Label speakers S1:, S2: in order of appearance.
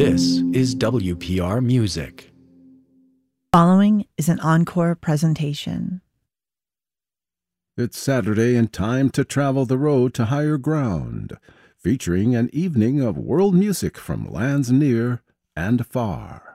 S1: This is WPR Music.
S2: Following is an encore presentation.
S3: It's Saturday and time to travel the road to higher ground, featuring an evening of world music from lands near and far.